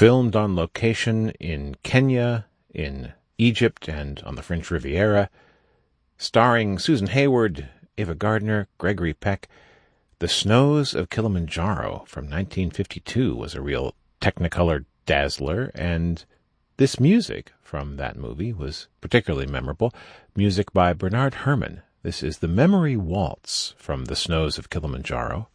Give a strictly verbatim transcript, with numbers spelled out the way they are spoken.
filmed on location in Kenya, in Egypt, and on the French Riviera, starring Susan Hayward, Ava Gardner, Gregory Peck. The Snows of Kilimanjaro from nineteen fifty-two was a real Technicolor dazzler, and this music from that movie was particularly memorable. Music by Bernard Herrmann. This is the Memory Waltz from The Snows of Kilimanjaro.